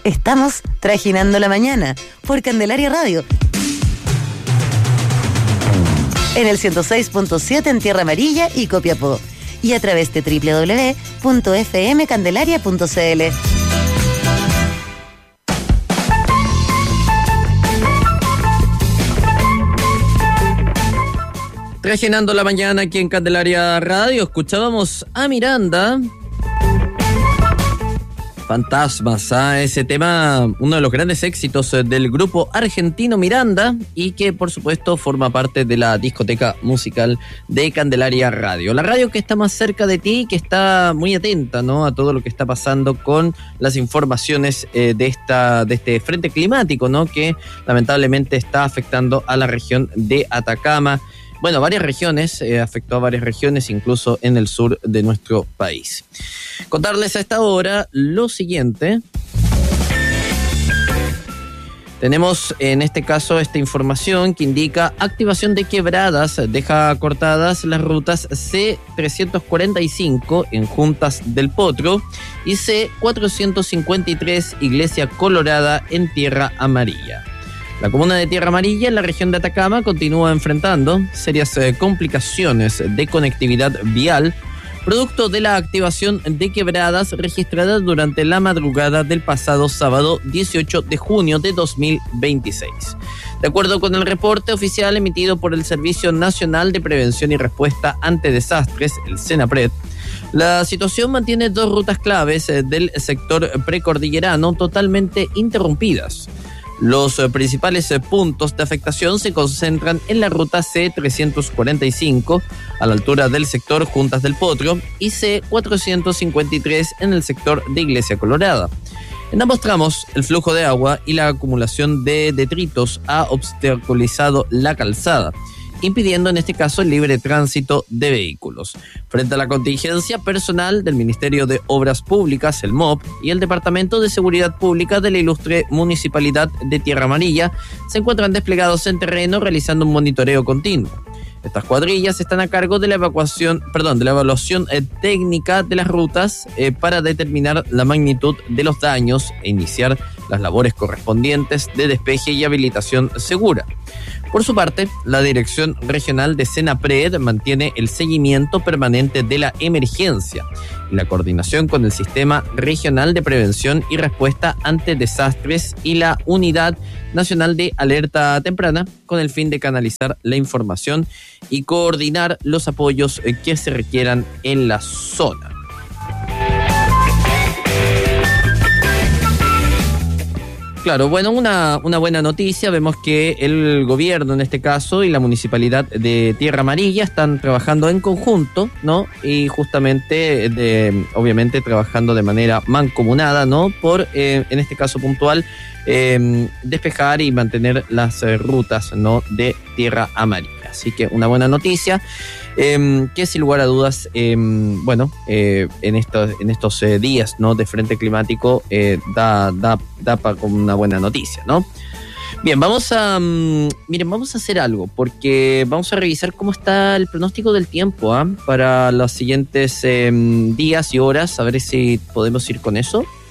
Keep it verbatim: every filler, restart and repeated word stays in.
Estamos trajinando la mañana por Candelaria Radio. En el ciento seis punto siete en Tierra Amarilla y Copiapó. Y a través de doble u doble u doble u punto f m candelaria punto c l. Trajinando la mañana aquí en Candelaria Radio, escuchábamos a Miranda. Fantasmas, ¿ah? Ese tema, uno de los grandes éxitos del grupo argentino Miranda y que por supuesto forma parte de la discoteca musical de Candelaria Radio. La radio que está más cerca de ti, que está muy atenta, ¿no?, a todo lo que está pasando con las informaciones eh, de esta de este frente climático, ¿no?, que lamentablemente está afectando a la región de Atacama. Bueno, varias regiones, eh, afectó a varias regiones, incluso en el sur de nuestro país. Contarles a esta hora lo siguiente. Tenemos en este caso esta información que indica activación de quebradas, deja cortadas las rutas C trescientos cuarenta y cinco en Juntas del Potro y C cuatrocientos cincuenta y tres Iglesia Colorada en Tierra Amarilla. La comuna de Tierra Amarilla, en la región de Atacama, continúa enfrentando serias eh, complicaciones de conectividad vial, producto de la activación de quebradas registradas durante la madrugada del pasado sábado dieciocho de junio de dos mil veintiséis. De acuerdo con el reporte oficial emitido por el Servicio Nacional de Prevención y Respuesta ante Desastres, el SENAPRED, la situación mantiene dos rutas claves eh, del sector precordillerano totalmente interrumpidas. Los eh, principales eh, puntos de afectación se concentran en la ruta C trescientos cuarenta y cinco, a la altura del sector Juntas del Potro, y C cuatrocientos cincuenta y tres en el sector de Iglesia Colorada. En ambos tramos, el flujo de agua y la acumulación de detritos ha obstaculizado la calzada, impidiendo en este caso el libre tránsito de vehículos. Frente a la contingencia, personal del Ministerio de Obras Públicas, el M O P, y el Departamento de Seguridad Pública de la ilustre Municipalidad de Tierra Amarilla se encuentran desplegados en terreno realizando un monitoreo continuo. Estas cuadrillas están a cargo de la evacuación, perdón, de la evaluación eh, técnica de las rutas eh, para determinar la magnitud de los daños e iniciar las labores correspondientes de despeje y habilitación segura. Por su parte, la Dirección Regional de SENAPRED mantiene el seguimiento permanente de la emergencia y la coordinación con el Sistema Regional de Prevención y Respuesta ante Desastres y la Unidad Nacional de Alerta Temprana con el fin de canalizar la información y coordinar los apoyos que se requieran en la zona. Claro, bueno, una, una buena noticia. Vemos que el gobierno en este caso y la municipalidad de Tierra Amarilla están trabajando en conjunto, ¿no? Y justamente, de, obviamente, trabajando de manera mancomunada, ¿no? Por, eh, en este caso puntual, eh, despejar y mantener las eh, rutas, ¿no?, de Tierra Amarilla. Así que una buena noticia. Eh, que sin lugar a dudas, eh, bueno, eh, en estos, en estos eh, días, ¿no?, de frente climático, eh, da, da, da para como una buena noticia, ¿no? Bien, vamos a, um, miren, vamos a hacer algo, porque vamos a revisar cómo está el pronóstico del tiempo, ¿eh?, para los siguientes eh, días y horas, a ver si podemos ir con eso.